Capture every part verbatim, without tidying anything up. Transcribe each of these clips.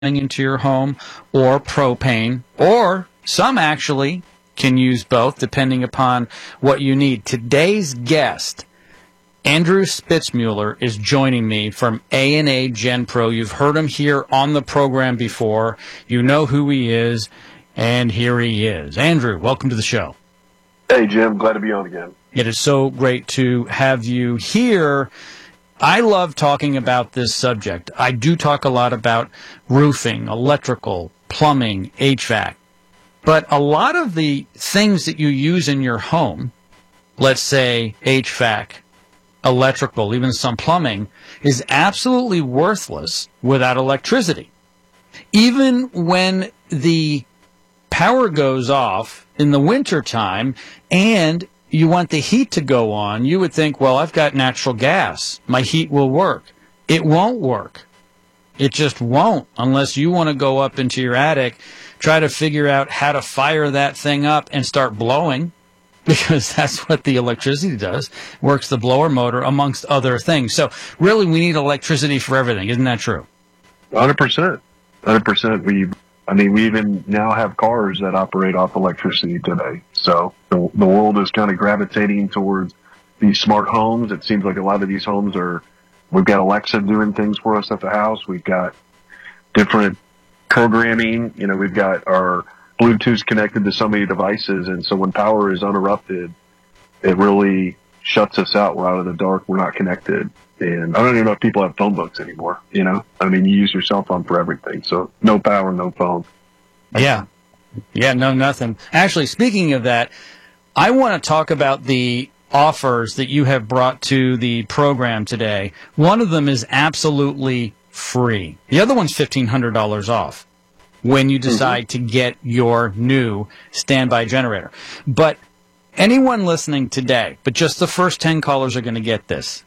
into your home, or propane, or some actually can use both depending upon what you need. Today's guest, Andrew Spitzmuller, is joining me from A and A GenPro. You've heard him here on the program before. You know who he is, and here he is. Andrew, welcome to the show. Hey, Jim. Glad to be on again. It is so great to have you here. I love talking about this subject. I do talk a lot about roofing, electrical, plumbing, H V A C. But a lot of the things that you use in your home, let's say H V A C, electrical, even some plumbing, is absolutely worthless without electricity. Even when the power goes off in the wintertime and you want the heat to go on, you would think, well, I've got natural gas. My heat will work. It won't work. It just won't unless you want to go up into your attic, try to figure out how to fire that thing up and start blowing, because that's what the electricity does, works the blower motor, amongst other things. So really, we need electricity for everything. Isn't that true? one hundred percent. one hundred percent. We, I mean, we even now have cars that operate off electricity today. So the, the world is kind of gravitating towards these smart homes. It seems like a lot of these homes are, we've got Alexa doing things for us at the house. We've got different programming. You know, we've got our Bluetooth connected to so many devices. And so when power is uninterrupted, it really shuts us out. We're out of the dark. We're not connected. And I don't even know if people have phone books anymore, you know? I mean, you use your cell phone for everything. So no power, no phone. Yeah. Yeah, no, nothing. Actually, speaking of that, I want to talk about the offers that you have brought to the program today. One of them is absolutely free. The other one's fifteen hundred dollars off when you decide mm-hmm. to get your new standby generator. But anyone listening today, but just the first ten callers are going to get this.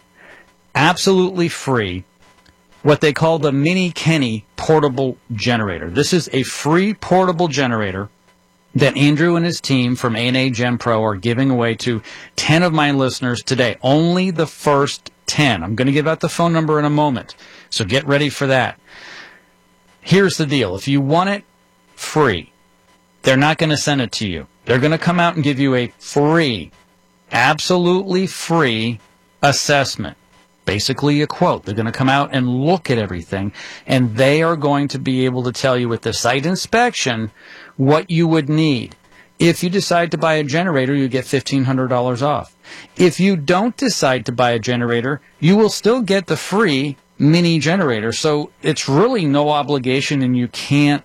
Absolutely free, what they call the Mini Kenny portable generator. This is a free portable generator that Andrew and his team from A and A GenPro are giving away to ten of my listeners today. Only the first ten. I'm going to give out the phone number in a moment, so get ready for that. Here's the deal. If you want it free, they're not going to send it to you. They're going to come out and give you a free, absolutely free assessment. Basically a quote. They're going to come out and look at everything, and they are going to be able to tell you with the site inspection what you would need. If you decide to buy a generator, you get fifteen hundred dollars off. If you don't decide to buy a generator, you will still get the free mini generator. So it's really no obligation, and you can't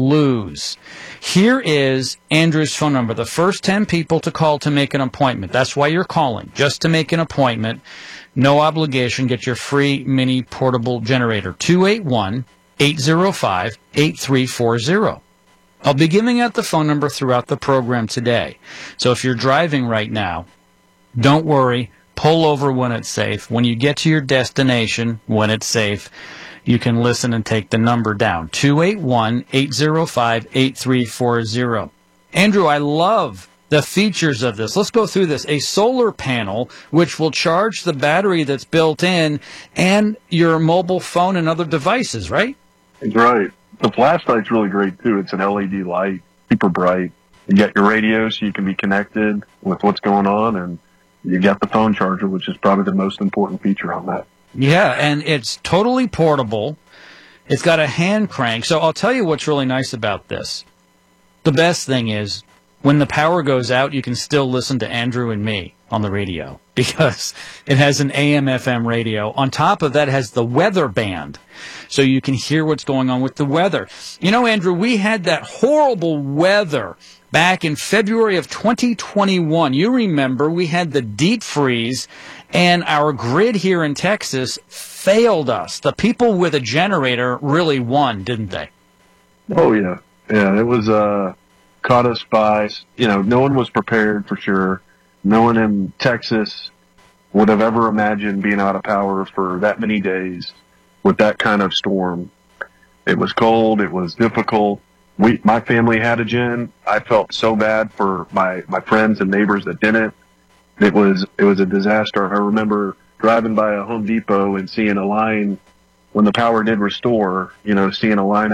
lose. Here is Andrew's phone number. The first ten people to call to make an appointment. That's why you're calling, just to make an appointment. No obligation. Get your free mini portable generator. two eight one, eight zero five, eight three four zero. I'll be giving out the phone number throughout the program today. So if you're driving right now, don't worry. Pull over when it's safe. When you get to your destination, when it's safe, you can listen and take the number down. two eight one, eight zero five, eight three four zero. Andrew, I love the features of this. Let's go through this. A solar panel, which will charge the battery that's built in and your mobile phone and other devices, right? That's right. The flashlight's really great, too. It's an L E D light, super bright. You got your radio so you can be connected with what's going on, and you got the phone charger, which is probably the most important feature on that. Yeah, and it's totally portable. It's got a hand crank. So I'll tell you what's really nice about this. The best thing is, when the power goes out, you can still listen to Andrew and me on the radio because it has an A M F M radio. On top of that, it has the weather band, so you can hear what's going on with the weather. You know, Andrew, we had that horrible weather back in February of twenty twenty-one. You remember we had the deep freeze, and our grid here in Texas failed us. The people with a generator really won, didn't they? Oh, yeah. Yeah, it was... uh. caught us by, you know, no one was prepared for sure. No one in Texas would have ever imagined being out of power for that many days with that kind of storm. It was cold. It was difficult. We, my family had a gen. I felt so bad for my, my friends and neighbors that didn't. It was, it was a disaster. I remember driving by a Home Depot and seeing a line when the power did restore, you know, seeing a line